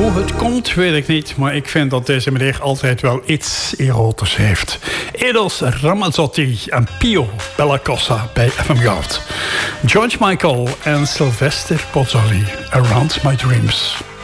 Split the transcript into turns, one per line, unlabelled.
Hoe het komt, weet ik niet. Maar ik vind dat deze meneer altijd wel iets erotisch heeft. Eros Ramazzotti en Pio Bellacossa bij FM Goud. George Michael en Sylvester Pozzoli, Around My Dreams.